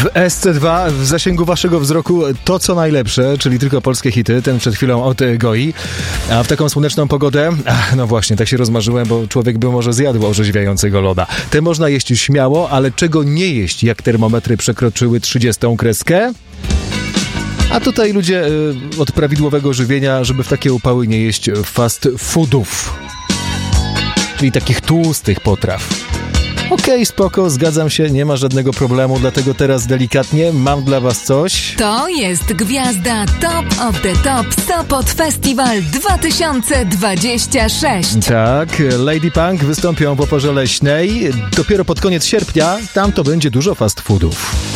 W SC2 w zasięgu waszego wzroku to co najlepsze, czyli tylko polskie hity, ten przed chwilą od Goi. A w taką słoneczną pogodę, no właśnie, tak się rozmarzyłem, bo człowiek by może zjadł orzeźwiającego loda. Te można jeść śmiało, ale czego nie jeść, jak termometry przekroczyły 30 kreskę? A tutaj ludzie od prawidłowego żywienia, żeby w takie upały nie jeść fast foodów, czyli takich tłustych potraw. Okej, spoko, zgadzam się, nie ma żadnego problemu, dlatego teraz delikatnie mam dla was coś. To jest gwiazda Top of the Top Sopot Festival 2026. Tak, Lady Punk wystąpią w Oporze Leśnej. Dopiero pod koniec sierpnia, tam to będzie dużo fast foodów.